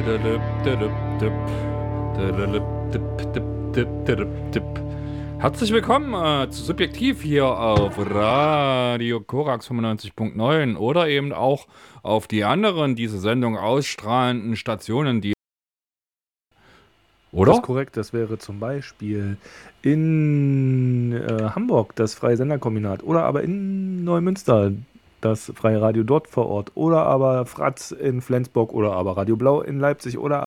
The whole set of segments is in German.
Herzlich willkommen zu Subjektiv hier auf Radio Korax 95.9 oder eben auch auf die anderen diese Sendung ausstrahlenden Stationen, die... Oder? Das ist korrekt, das wäre zum Beispiel in Hamburg das Freie Senderkombinat oder aber in Neumünster das Freie Radio dort vor Ort oder aber Fratz in Flensburg oder aber Radio Blau in Leipzig oder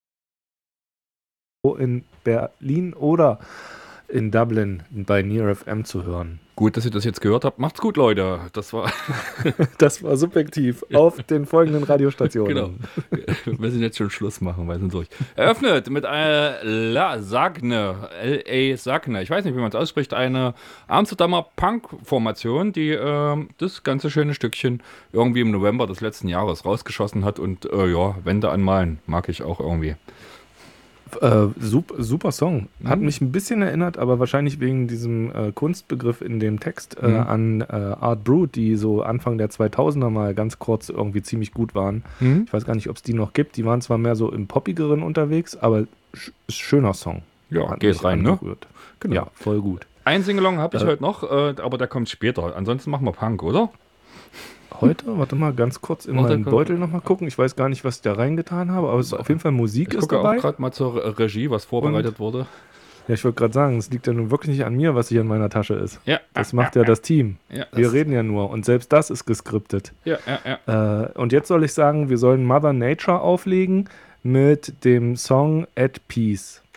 in Berlin oder in Dublin bei Near FM zu hören. Gut, dass ihr das jetzt gehört habt. Macht's gut, Leute. Das war Subjektiv auf den folgenden Radiostationen. Genau. Wir müssen jetzt schon Schluss machen, weil wir sind durch. Eröffnet mit La Sagne, L.A. Sagne. Ich weiß nicht, wie man es ausspricht. Eine Amsterdamer Punk-Formation, die das ganze schöne Stückchen irgendwie im November des letzten Jahres rausgeschossen hat. Und ja, Wände anmalen mag ich auch irgendwie. Super Song. Hat mich ein bisschen erinnert, aber wahrscheinlich wegen diesem Kunstbegriff in dem Text an Art Brut, die so Anfang der 2000er mal ganz kurz irgendwie ziemlich gut waren. Ich weiß gar nicht, ob es die noch gibt. Die waren zwar mehr so im Poppigeren unterwegs, aber ist schöner Song. Ja, geht rein, ne? Genau. Ja, voll gut. Ein Singalong habe ich heute noch, aber der kommt später. Ansonsten machen wir Punk, oder? Heute? Warte mal, ganz kurz in meinen Beutel nochmal gucken. Ich weiß gar nicht, was ich da reingetan habe, aber es ist auf jeden Fall Musik ist dabei. Ich gucke auch gerade mal zur Regie, was vorbereitet wurde. Ja, ich wollte gerade sagen, es liegt ja nun wirklich nicht an mir, was hier in meiner Tasche ist. Ja. Das macht ja das Team. Ja, wir reden ja nur und selbst das ist geskriptet. Ja. Und jetzt soll ich sagen, wir sollen Mother Nature auflegen mit dem Song At Peace.